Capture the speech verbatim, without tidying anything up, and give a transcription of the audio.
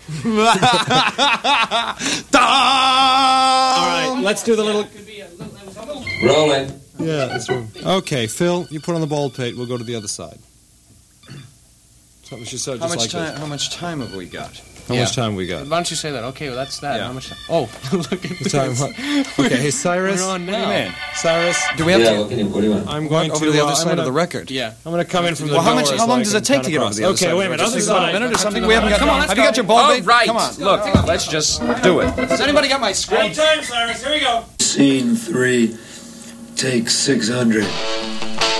All right, let's do the little... Rolling. Yeah, that's right. Okay, Phil, you put on the bald pate. We'll go to the other side. Something she said How just much like time? this. How much time have we got? How Yeah. much time we got? Why don't you say that? Okay, well, that's that. Yeah. How much time? Oh, look at The this. time, what? Okay, hey, Cyrus. We're on What do you now. mean? Cyrus, Do we have Yeah, to what, can you, what do you want? I'm going over to... to the uh, other I'm side gonna, of the record? Yeah. I'm going to come in from the Well, how much? door How so long I does can it take come to get over across. the other Okay, side? wait a minute. Just Other about a side. minute or Have something. to We go- haven't got. Come on, let's Have you got your ball All bait? right. Come on, look. Let's just do it. Has anybody got my script? Anytime, Cyrus. Here we go. Scene three, take six hundred.